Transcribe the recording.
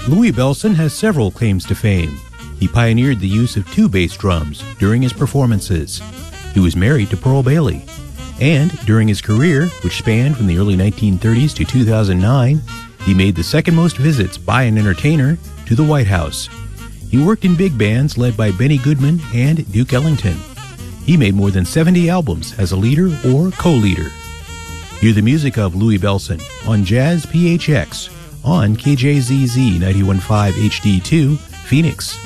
Louis Bellson has several claims to fame. He pioneered the use of two bass drums during his performances. He was married to Pearl Bailey. And during his career, which spanned from the early 1930s to 2009, he made the second most visits by an entertainer to the White House. He worked in big bands led by Benny Goodman and Duke Ellington. He made more than 70 albums as a leader or co-leader. Hear the music of Louis Bellson on Jazz PHX on KJZZ 91.5 HD2, Phoenix.